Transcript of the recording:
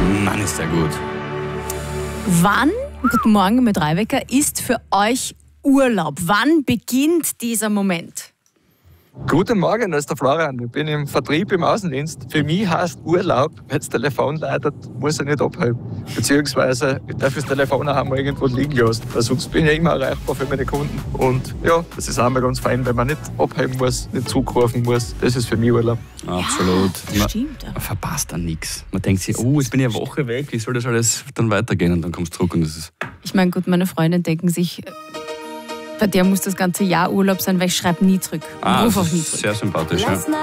Mann, ist der gut. Wann, guten Morgen mit Reinwecker, ist für euch Urlaub? Wann beginnt dieser Moment? Guten Morgen, das ist der Florian. Ich bin im Vertrieb im Außendienst. Für mich heißt Urlaub, wenn das Telefon leitet, muss ich nicht abheben. Beziehungsweise ich darf das Telefon auch mal irgendwo liegen lassen. Sonst bin ich ja immer erreichbar für meine Kunden. Und ja, das ist auch mal ganz fein, wenn man nicht abheben muss, nicht zurückrufen muss. Das ist für mich Urlaub. Absolut. Ja, stimmt. Man verpasst dann nichts. Man denkt sich, jetzt bin ich eine Woche weg, wie soll das alles dann weitergehen? Und dann kommst du zurück und das ist... Ich meine, gut, meine Freunde denken sich, bei der muss das ganze Jahr Urlaub sein, weil ich schreibe nie zurück. Und ruf auch nie zurück. Sehr sympathisch, ja.